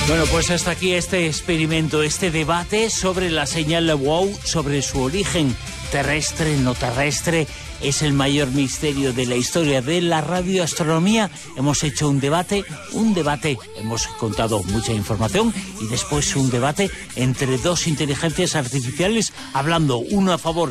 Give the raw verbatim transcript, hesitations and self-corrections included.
Bueno, pues hasta aquí este experimento, este debate sobre la señal WOW, sobre su origen terrestre, no terrestre. Es el mayor misterio de la historia de la radioastronomía. Hemos hecho un debate, un debate, hemos contado mucha información y después un debate entre dos inteligencias artificiales hablando uno a favor